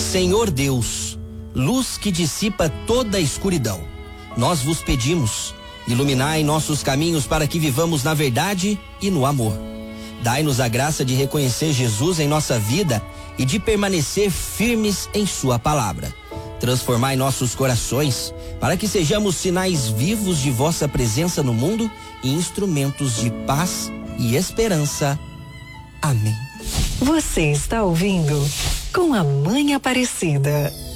Senhor Deus, luz que dissipa toda a escuridão, nós vos pedimos, iluminai nossos caminhos para que vivamos na verdade e no amor. Dai-nos a graça de reconhecer Jesus em nossa vida e de permanecer firmes em sua palavra. Transformai nossos corações para que sejamos sinais vivos de vossa presença no mundo e instrumentos de paz e esperança. Amém. Você está ouvindo Com a Mãe Aparecida.